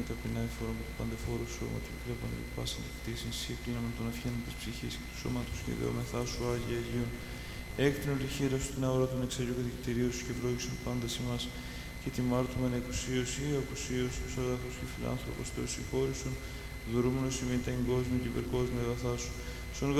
ταπεινά εφόρων του παντεφόρου σώμα του βλέποντα του πάσαν τη κτήση, εσύ εκλείναμε τον αυχαίων τη ψυχή και του σώματος και δεόμεθά σου Άγια Αγίων. Έκτηνο τη χείρα σου την αόρα των εξαγιού κατοικητηρίων σου και ευλόγησαν πάντα ημάς. Και τιμάρτουμεν εκουσίως ή ακουσίως, ως αγαθός και φιλάνθρωπος, το συγχώρησον, δωρούμενος ημί τα εγκόσμια και υπερκόσμια αγαθά σου.